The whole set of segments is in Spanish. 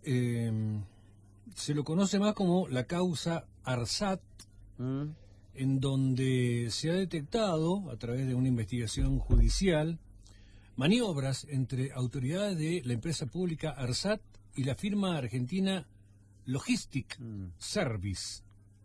se lo conoce más como la causa ARSAT, en donde se ha detectado, a través de una investigación judicial, maniobras entre autoridades de la empresa pública ARSAT y la firma argentina Logistic Service.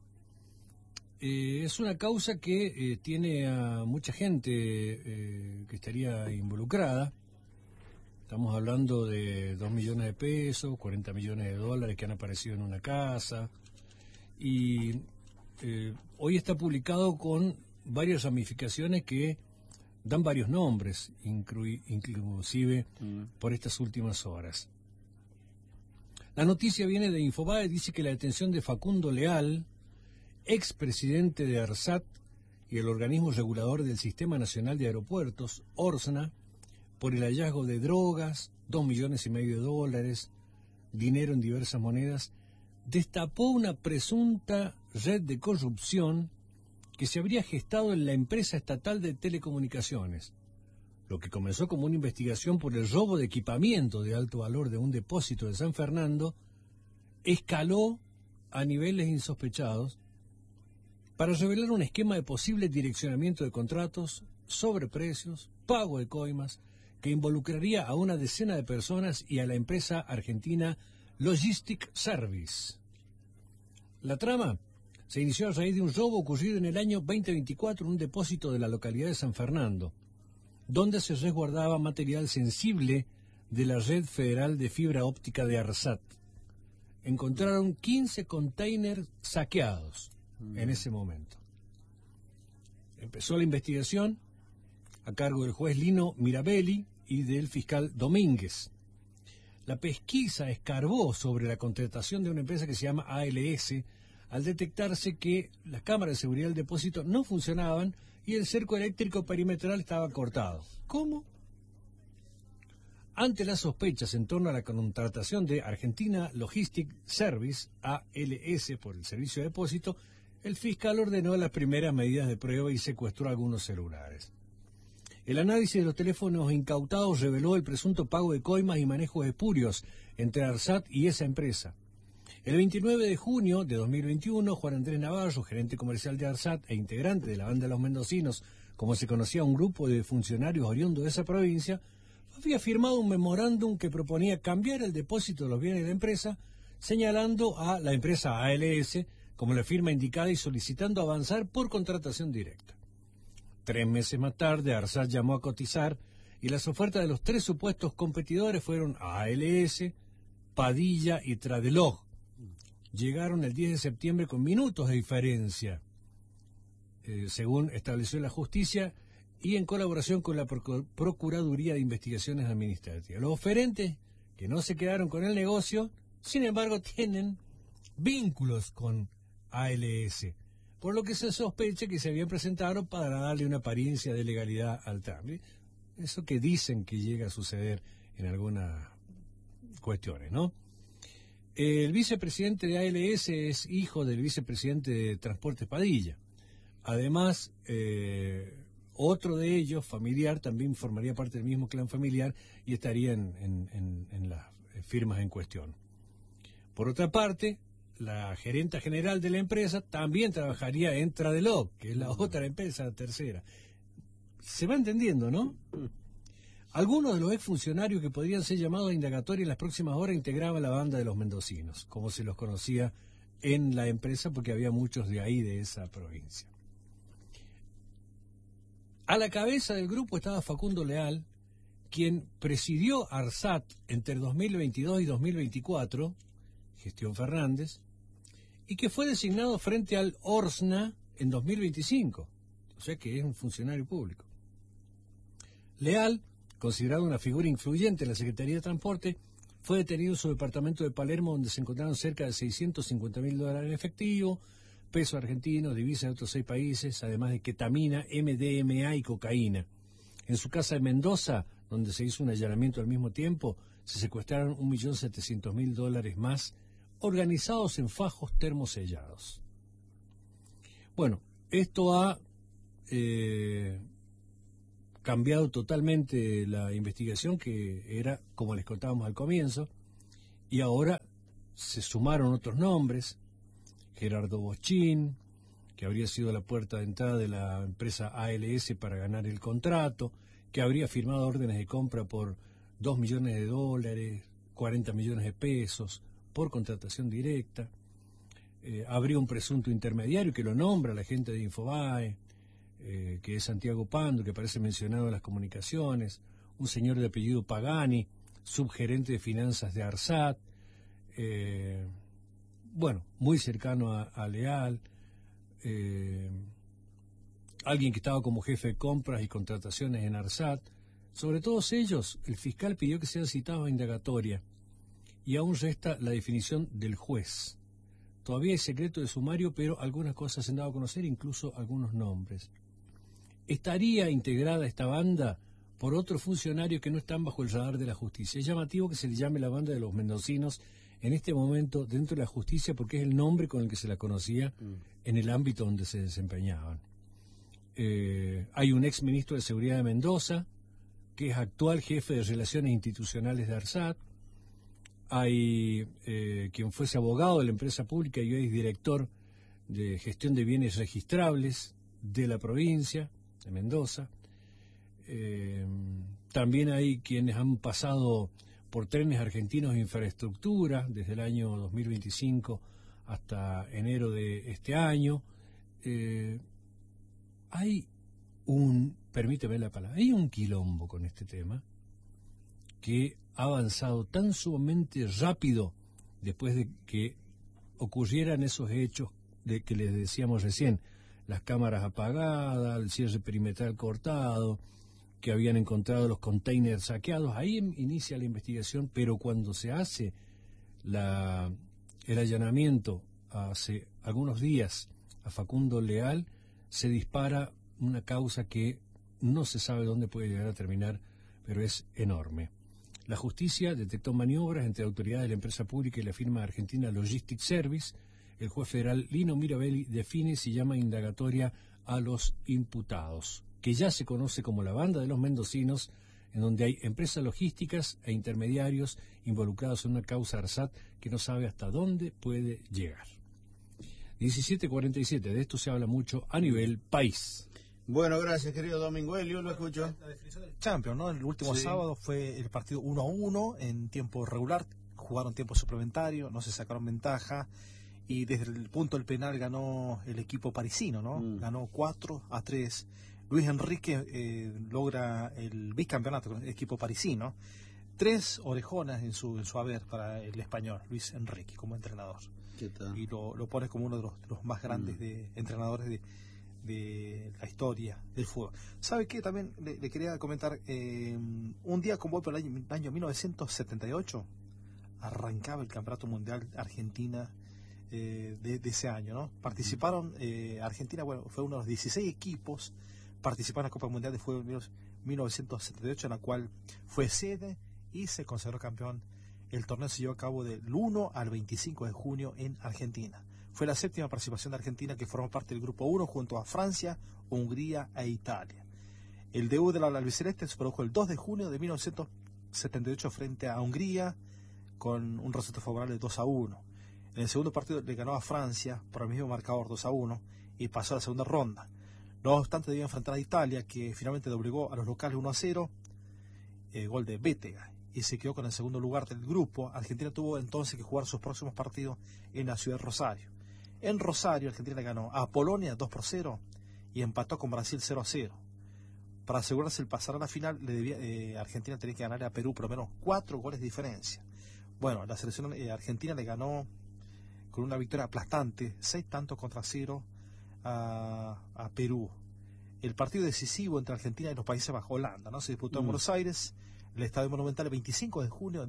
Es una causa que tiene a mucha gente que estaría involucrada. Estamos hablando de 2 millones de pesos, 40 millones de dólares que han aparecido en una casa. Y hoy está publicado con varias ramificaciones que dan varios nombres, inclusive por estas últimas horas. La noticia viene de Infobae, dice que la detención de Facundo Leal, expresidente de ARSAT y el organismo regulador del Sistema Nacional de Aeropuertos, ORSNA, por el hallazgo de drogas, 2,5 millones de dólares, dinero en diversas monedas, destapó una presunta red de corrupción que se habría gestado en la empresa estatal de telecomunicaciones. Lo que comenzó como una investigación por el robo de equipamiento de alto valor de un depósito de San Fernando, escaló a niveles insospechados para revelar un esquema de posible direccionamiento de contratos, sobreprecios, pago de coimas, que involucraría a una decena de personas y a la empresa argentina Logistic Service. La trama se inició a raíz de un robo ocurrido en el año 2024 en un depósito de la localidad de San Fernando, donde se resguardaba material sensible de la red federal de fibra óptica de ARSAT. Encontraron 15 containers saqueados en ese momento. Empezó la investigación a cargo del juez Lino Mirabelli y del fiscal Domínguez. La pesquisa escarbó sobre la contratación de una empresa que se llama ALS, al detectarse que las cámaras de seguridad del depósito no funcionaban y el cerco eléctrico perimetral estaba cortado. ¿Cómo? Ante las sospechas en torno a la contratación de Argentina Logistic Service, ALS, por el servicio de depósito, el fiscal ordenó las primeras medidas de prueba y secuestró algunos celulares. El análisis de los teléfonos incautados reveló el presunto pago de coimas y manejos espurios entre ARSAT y esa empresa. El 29 de junio de 2021, Juan Andrés Navarro, gerente comercial de ARSAT e integrante de la banda de los mendocinos, como se conocía un grupo de funcionarios oriundos de esa provincia, había firmado un memorándum que proponía cambiar el depósito de los bienes de la empresa, señalando a la empresa ALS como la firma indicada y solicitando avanzar por contratación directa. 3 meses más tarde, ARSAT llamó a cotizar y las ofertas de los 3 supuestos competidores fueron ALS, Padilla y Tradelog. Llegaron el 10 de septiembre con minutos de diferencia, según estableció la justicia, y en colaboración con la Procuraduría de Investigaciones Administrativas. Los oferentes, que no se quedaron con el negocio, sin embargo, tienen vínculos con ALS, por lo que se sospecha que se habían presentado para darle una apariencia de legalidad al trámite. Eso que dicen que llega a suceder en algunas cuestiones, ¿no? El vicepresidente de ALS es hijo del vicepresidente de Transportes Padilla. Además, otro de ellos, familiar, también formaría parte del mismo clan familiar y estaría en las firmas en cuestión. Por otra parte, la gerenta general de la empresa también trabajaría en Tradelog, que es la otra empresa, la tercera. Se va entendiendo, ¿no? Algunos de los exfuncionarios que podrían ser llamados a indagatoria en las próximas horas integraban la banda de los mendocinos, como se los conocía en la empresa, porque había muchos de ahí, de esa provincia. A la cabeza del grupo estaba Facundo Leal, quien presidió ARSAT entre 2022 y 2024, gestión Fernández, y que fue designado frente al ORSNA en 2025, o sea que es un funcionario público. Leal, considerado una figura influyente en la Secretaría de Transporte, fue detenido en su departamento de Palermo, donde se encontraron cerca de $650.000 en efectivo, pesos argentinos, divisas de otros 6 países, además de ketamina, MDMA y cocaína. En su casa de Mendoza, donde se hizo un allanamiento al mismo tiempo, se secuestraron $1.700.000 más, organizados en fajos termosellados. Bueno, esto ha cambiado totalmente la investigación, que era, como les contábamos al comienzo, Y ahora se sumaron otros nombres, Gerardo Boschín, que habría sido la puerta de entrada de la empresa ALS para ganar el contrato, que habría firmado órdenes de compra por $2 millones, 40 millones de pesos, por contratación directa. Habría un presunto intermediario que lo nombra la gente de Infobae, que es Santiago Pando, que aparece mencionado en las comunicaciones, un señor de apellido Pagani, subgerente de finanzas de ARSAT, bueno, muy cercano a Leal, alguien que estaba como jefe de compras y contrataciones en ARSAT. Sobre todos ellos, el fiscal pidió que sean citados a indagatoria y aún resta la definición del juez. Todavía hay secreto de sumario, pero algunas cosas se han dado a conocer, incluso algunos nombres. Estaría integrada esta banda por otros funcionarios que no están bajo el radar de la justicia. Es llamativo que se le llame la banda de los mendocinos en este momento dentro de la justicia porque es el nombre con el que se la conocía en el ámbito donde se desempeñaban. Hay un ex ministro de Seguridad de Mendoza, que es actual jefe de Relaciones Institucionales de ARSAT. Hay quien fuese abogado de la empresa pública y hoy es director de gestión de bienes registrables de la provincia de Mendoza. También hay quienes han pasado por Trenes Argentinos de Infraestructura desde el año 2025 hasta enero de este año. Permíteme la palabra, hay un quilombo con este tema que ha avanzado tan sumamente rápido después de que ocurrieran esos hechos de que les decíamos recién, las cámaras apagadas, el cierre perimetral cortado, que habían encontrado los containers saqueados. Ahí inicia la investigación, pero cuando se hace el allanamiento hace algunos días a Facundo Leal, se dispara una causa que no se sabe dónde puede llegar a terminar, pero es enorme. La justicia detectó maniobras entre autoridades de la empresa pública y la firma argentina Logistic Service. El juez federal Lino Mirabelli define si llama indagatoria a los imputados, que ya se conoce como la banda de los mendocinos, en donde hay empresas logísticas e intermediarios involucrados en una causa ARSAT que no sabe hasta dónde puede llegar. 17:47, de esto se habla mucho a nivel país. Bueno, gracias, querido Domingo Elio, lo escucho. La definición del Champions, ¿no? El último sábado fue el partido 1-1 en tiempo regular, jugaron tiempo suplementario, no se sacaron ventaja, y desde el punto del penal ganó el equipo parisino, ¿no? Ganó 4-3. Luis Enrique logra el bicampeonato con el equipo parisino. 3 orejonas en su haber para el español, Luis Enrique, como entrenador. ¿Qué tal? Y lo pone como uno de los más grandes entrenadores de la historia del fútbol. ¿Sabe qué? También le quería comentar, un día como hoy, por el año 1978, arrancaba el Campeonato Mundial Argentina de ese año, ¿no? Participaron, Argentina, bueno, fue uno de los 16 equipos, participaron en la Copa Mundial de Fútbol 1978, en la cual fue sede y se consagró campeón. El torneo se llevó a cabo del 1 al 25 de junio en Argentina. Fue la 7ª participación de Argentina, que formó parte del Grupo 1 junto a Francia, Hungría e Italia. El debut de la albiceleste se produjo el 2 de junio de 1978 frente a Hungría, con un resultado favorable de 2-1. En el segundo partido le ganó a Francia por el mismo marcador, 2-1, y pasó a la segunda ronda. No obstante, debía enfrentar a Italia, que finalmente doblegó a los locales 1-0, gol de Bétega, y se quedó con el segundo lugar del grupo. Argentina tuvo entonces que jugar sus próximos partidos en la ciudad de Rosario. En Rosario, Argentina le ganó a Polonia 2-0 y empató con Brasil 0-0. Para asegurarse el pasar a la final, Argentina tenía que ganarle a Perú por lo menos 4 goles de diferencia. Bueno, la selección argentina le ganó con una victoria aplastante, 6-0 a Perú. El partido decisivo entre Argentina y los Países Bajos, Holanda, ¿no? Se disputó en Buenos Aires, el Estadio Monumental, el 25 de junio de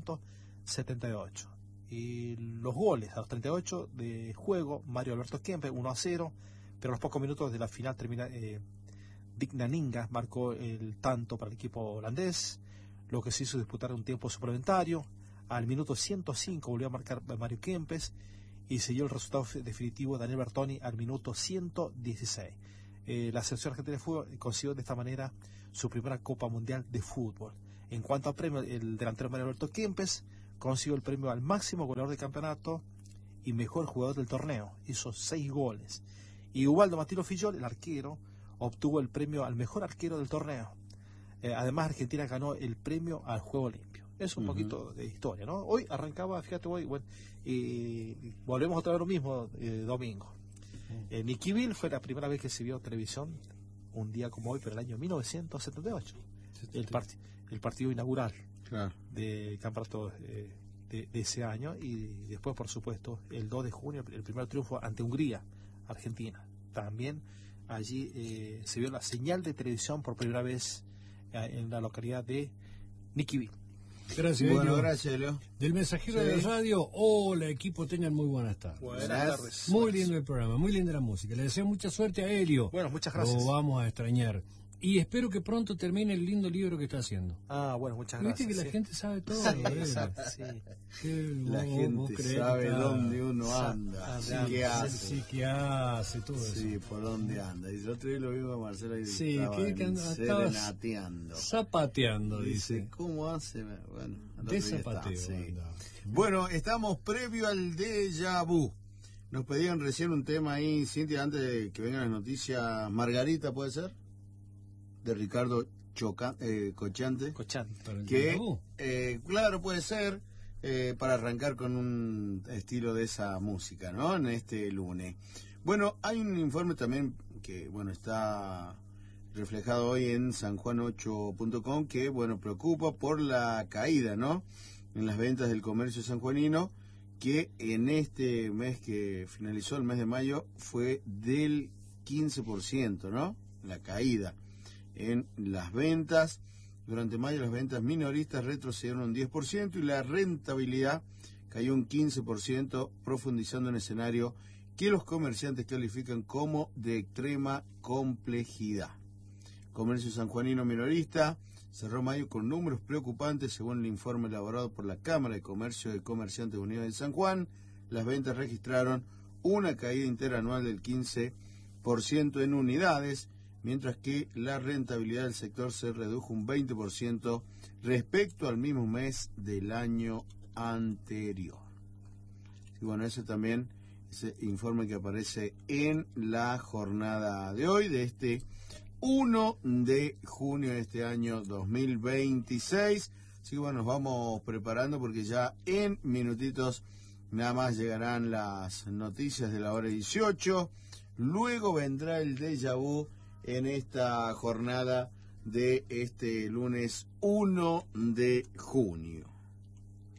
1978. Y los goles a los 38 de juego, Mario Alberto Kempes 1-0, pero a los pocos minutos de la final termina Dick Nanninga marcó el tanto para el equipo holandés, lo que se hizo disputar un tiempo suplementario. Al minuto 105 volvió a marcar Mario Kempes y siguió el resultado definitivo de Daniel Bertoni al minuto 116. La selección argentina de fútbol consiguió de esta manera su primera Copa Mundial de Fútbol. En cuanto a premio, el delantero Mario Alberto Kempes consiguió el premio al máximo goleador del campeonato y mejor jugador del torneo. Hizo 6 goles. Y Ubaldo Matilo Fillol, el arquero, obtuvo el premio al mejor arquero del torneo. Además, Argentina ganó el premio al juego limpio. Es un poquito de historia, ¿no? Hoy arrancaba, fíjate, y volvemos otra vez lo mismo, domingo. Nicky Bill fue la primera vez que se vio televisión, un día como hoy, pero el año 1978. El partido inaugural del campeonato de ese año. Y después, por supuesto, el 2 de junio, el primer triunfo ante Hungría, Argentina. También allí se vio la señal de televisión por primera vez en la localidad de Nicky Bill. Gracias, Bueno, Elio. gracias, Leo. Del mensajero de radio, hola equipo, tengan muy buenas tardes. Buenas tardes. Muy lindo el programa, muy linda la música. Le deseo mucha suerte a Elio. Bueno, muchas gracias. Lo vamos a extrañar. Y espero que pronto termine el lindo libro que está haciendo. Bueno, muchas gracias. Viste que la gente sabe todo. Exacto, sí. La gente sabe dónde uno anda, qué hace. Sí, qué hace, todo eso. Sí, por dónde anda. Y el otro día lo vimos a Marcela y Sí, estaba estaba serenateando. zapateando, dice. ¿Cómo hace? Bueno, al otro De día zapateo. está, sí. Andaba. Bueno, estamos previo al déjà vu. Nos pedían recién un tema ahí, Cintia, antes de que vengan las noticias. Margarita, ¿puede ser? De Ricardo Cochante. Para el Que, tabú. claro, puede ser, para arrancar con un estilo de esa música, ¿no? En este lunes. Bueno, hay un informe también que, bueno, está reflejado hoy en sanjuan8.com que, bueno, preocupa por la caída, ¿no? En las ventas del comercio sanjuanino, que en este mes que finalizó, el mes de mayo, fue del 15%, ¿no? La caída en las ventas. Durante mayo las ventas minoristas retrocedieron un 10% y la rentabilidad cayó un 15%, profundizando en un escenario que los comerciantes califican como de extrema complejidad. Comercio sanjuanino minorista cerró mayo con números preocupantes según el informe elaborado por la Cámara de Comercio de Comerciantes Unidos de San Juan. Las ventas registraron una caída interanual del 15% en unidades, mientras que la rentabilidad del sector se redujo un 20% respecto al mismo mes del año anterior. Y bueno, ese también es el informe que aparece en la jornada de hoy, de este 1 de junio de este año 2026. Así que bueno, nos vamos preparando porque ya en minutitos nada más llegarán las noticias de la hora 18. Luego vendrá el déjà vu en esta jornada de este lunes 1 de junio.